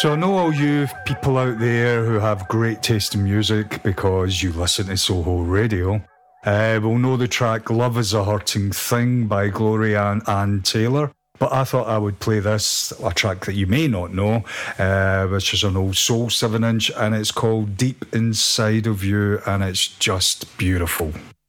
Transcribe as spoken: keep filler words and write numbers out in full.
So I know all you people out there who have great taste in music because you listen to Soho Radio uh, will know the track Love is a Hurting Thing by Gloria and Ann Taylor. But I thought I would play this, a track that you may not know, uh, which is an old soul seven inch, and it's called Deep Inside of You, and it's just beautiful.